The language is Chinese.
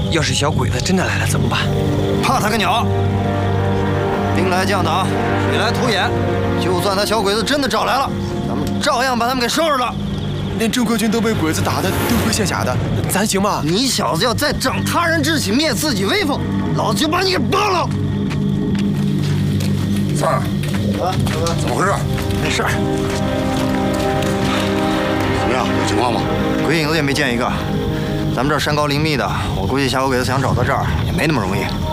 要是小鬼子真的来了怎么办？ 怕他个鸟！兵来将挡，水来土掩。就算他小鬼子真的找来了，咱们照样把他们给收拾了。 连郑克军都被鬼子打的丢盔卸甲的，咱行吗？ 你小子要再长他人志气，灭自己威风，老子就把你给扒了！ 三儿，怎么回事？ 没事。 怎么样？有情况吗？ 鬼影子也没见一个。咱们这儿山高林密的，我估计小鬼子想找到这儿也没那么容易。